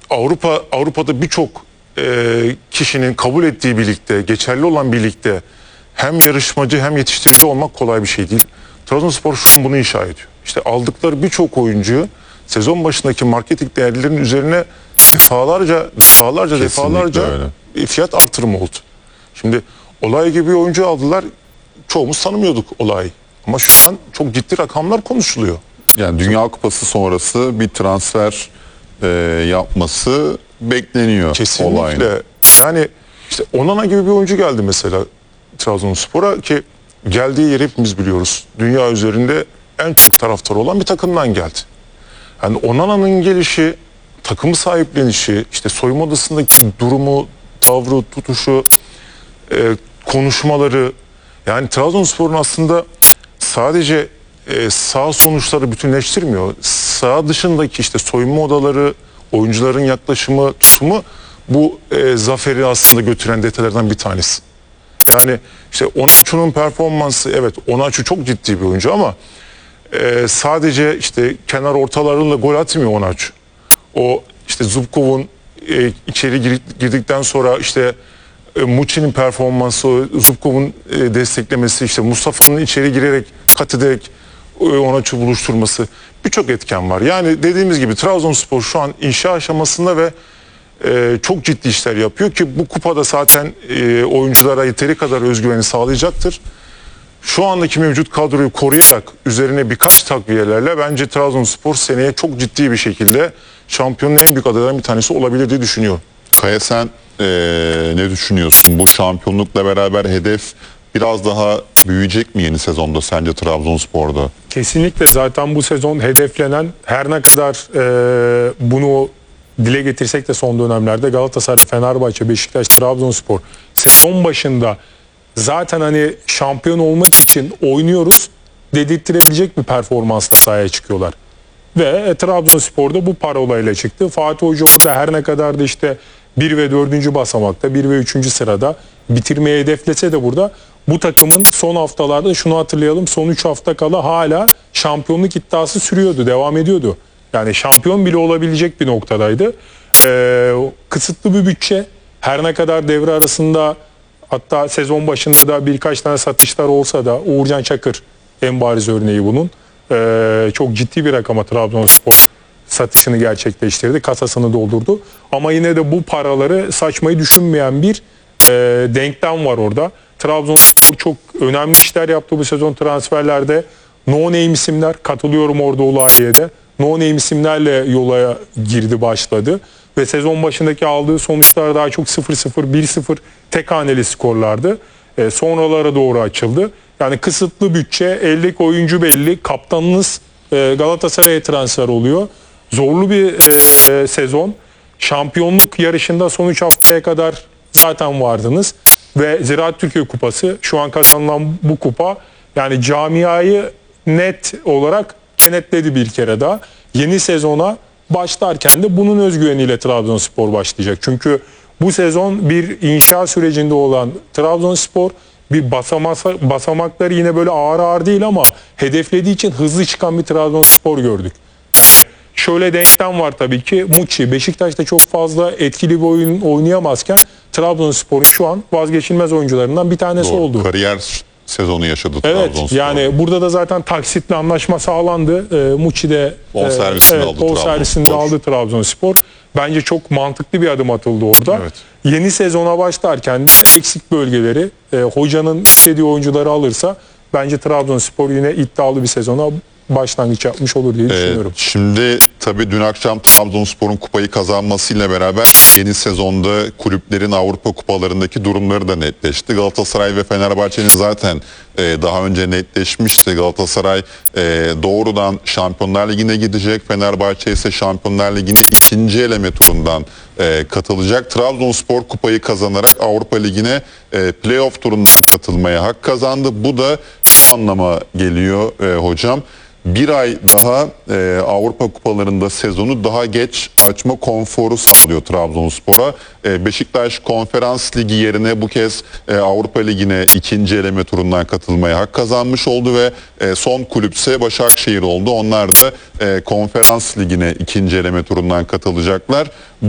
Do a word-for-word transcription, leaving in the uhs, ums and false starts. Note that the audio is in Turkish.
Avrupa Avrupa'da birçok e, kişinin kabul ettiği bir ligde, geçerli olan bir ligde hem yarışmacı hem yetiştirici olmak kolay bir şey değil. Trabzonspor şu an bunu inşa ediyor. İşte aldıkları birçok oyuncuyu sezon başındaki marketing değerlerinin üzerine defalarca, defalarca, Kesinlikle defalarca öyle. fiyat artırımı oldu. Şimdi Olay gibi bir oyuncu aldılar. Çoğumuz tanımıyorduk Olay'ı. Ama şu an çok ciddi rakamlar konuşuluyor. Yani Dünya Kupası sonrası bir transfer e, yapması bekleniyor. Kesinlikle. Olayın. Yani işte Onana gibi bir oyuncu geldi mesela Trabzonspor'a ki geldiği yeri hepimiz biliyoruz. Dünya üzerinde en çok taraftar olan bir takımdan geldi. Yani Onana'nın gelişi, takımı sahiplenişi, işte soyunma odasındaki durumu, tavrı, tutuşu, e, konuşmaları, yani Trabzonspor'un aslında sadece e, sağ sonuçları bütünleştirmiyor. Sağ dışındaki işte soyunma odaları, oyuncuların yaklaşımı, tutumu bu e, zaferi aslında götüren detaylardan bir tanesi. Yani işte Onaçu'nun performansı, evet Onaçu çok ciddi bir oyuncu ama e, sadece işte kenar ortalarıyla gol atmıyor Onaçu. O işte Zubkov'un e, içeri gir, girdikten sonra işte e, Muçi'nin performansı, Zubkov'un e, desteklemesi, işte Mustafa'nın içeri girerek kat ederek e, Onaçu buluşturması, birçok etken var. Yani dediğimiz gibi Trabzonspor şu an inşa aşamasında ve e, çok ciddi işler yapıyor ki bu kupada zaten e, oyunculara yeteri kadar özgüveni sağlayacaktır. Şu andaki mevcut kadroyu koruyarak üzerine birkaç takviyelerle bence Trabzonspor seneye çok ciddi bir şekilde şampiyonun en büyük adaylarından bir tanesi olabilir diye düşünüyorum. Kaya, sen ee, ne düşünüyorsun? Bu şampiyonlukla beraber hedef biraz daha büyüyecek mi yeni sezonda sence Trabzonspor'da? Kesinlikle, zaten bu sezon hedeflenen, her ne kadar e, bunu dile getirsek de son dönemlerde Galatasaray, Fenerbahçe, Beşiktaş, Trabzonspor sezon başında zaten hani şampiyon olmak için oynuyoruz dedirttirebilecek bir performansla sahaya çıkıyorlar. Ve e, Trabzonspor'da bu parolayla çıktı. Fatih Hoca orada her ne kadar da işte bir ve dördüncü basamakta, bir ve üçüncü sırada bitirmeye hedeflese de burada bu takımın son haftalarda şunu hatırlayalım, son üç hafta kala hala şampiyonluk iddiası sürüyordu, devam ediyordu. Yani şampiyon bile olabilecek bir noktadaydı. Ee, kısıtlı bir bütçe, her ne kadar devre arasında hatta sezon başında da birkaç tane satışlar olsa da Uğurcan Çakır en bariz örneği bunun. Ee, çok ciddi bir rakama Trabzonspor satışını gerçekleştirdi, kasasını doldurdu. Ama yine de bu paraları saçmayı düşünmeyen bir e, denklem var orada. Trabzonspor çok önemli işler yaptı bu sezon transferlerde. No name isimler, katılıyorum orada Olayi'ye de. No name isimlerle yola girdi, başladı. Ve sezon başındaki aldığı sonuçlar daha çok sıfır sıfır, bir sıfır tek haneli skorlardı. E, sonralara doğru açıldı. Yani kısıtlı bütçe, eldeki oyuncu belli, kaptanınız e, Galatasaray'a transfer oluyor. Zorlu bir e, sezon. Şampiyonluk yarışında son üç haftaya kadar zaten vardınız. Ve Ziraat Türkiye Kupası, şu an kazanılan bu kupa, yani camiayı net olarak kenetledi bir kere daha. Yeni sezona başlarken de bunun özgüveniyle Trabzonspor başlayacak. Çünkü bu sezon bir inşa sürecinde olan Trabzonspor bir basamak, basamakları yine böyle ağır ağır değil ama hedeflediği için hızlı çıkan bir Trabzonspor gördük. Şöyle denklem var tabii ki. Muçi, Beşiktaş'ta çok fazla etkili bir oyun oynayamazken Trabzonspor'un şu an vazgeçilmez oyuncularından bir tanesi Doğru. oldu. Kariyer sezonu yaşadı Evet, Trabzonspor. yani burada da zaten taksitle anlaşma sağlandı. E, Muçi de bonservisini e, evet, aldı bonservisini Trabzonspor. aldı Trabzonspor. Bence çok mantıklı bir adım atıldı orada. Evet. Yeni sezona başlarken de eksik bölgeleri e, hocanın istediği oyuncuları alırsa bence Trabzonspor yine iddialı bir sezona başlangıç yapmış olur diye düşünüyorum. Ee, şimdi tabii dün akşam Trabzonspor'un kupayı kazanmasıyla beraber yeni sezonda kulüplerin Avrupa kupalarındaki durumları da netleşti. Galatasaray ve Fenerbahçe'nin zaten e, daha önce netleşmişti. Galatasaray e, doğrudan Şampiyonlar Ligi'ne gidecek. Fenerbahçe ise Şampiyonlar Ligi'ne ikinci eleme turundan e, katılacak. Trabzonspor kupayı kazanarak Avrupa Ligi'ne e, playoff turundan katılmaya hak kazandı. Bu da şu anlama geliyor e, hocam. Bir ay daha e, Avrupa kupalarında sezonu daha geç açma konforu sağlıyor Trabzonspor'a. E, Beşiktaş Konferans Ligi yerine bu kez e, Avrupa Ligi'ne ikinci eleme turundan katılmaya hak kazanmış oldu ve e, son kulüpse Başakşehir oldu. Onlar da e, Konferans Ligi'ne ikinci eleme turundan katılacaklar.